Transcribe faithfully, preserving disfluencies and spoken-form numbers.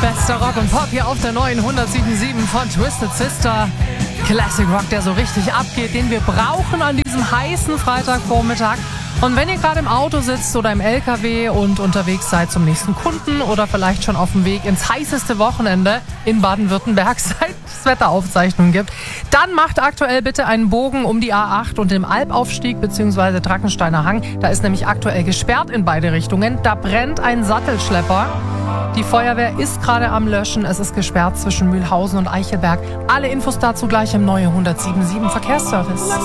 Bester Rock und Pop hier auf der neuen hundertsieben Komma sieben von Twisted Sister. Classic Rock, der so richtig abgeht, den wir brauchen an diesem heißen Freitagvormittag. Und wenn ihr gerade im Auto sitzt oder im L K W und unterwegs seid zum nächsten Kunden oder vielleicht schon auf dem Weg ins heißeste Wochenende in Baden-Württemberg, seit es Wetteraufzeichnungen gibt, dann macht aktuell bitte einen Bogen um die A acht und den Albaufstieg bzw. Drackensteiner Hang. Da ist nämlich aktuell gesperrt in beide Richtungen. Da brennt ein Sattelschlepper. Die Feuerwehr ist gerade am Löschen. Es ist gesperrt zwischen Mühlhausen und Eichelberg. Alle Infos dazu gleich im neuen hundertsieben Komma sieben Verkehrsservice.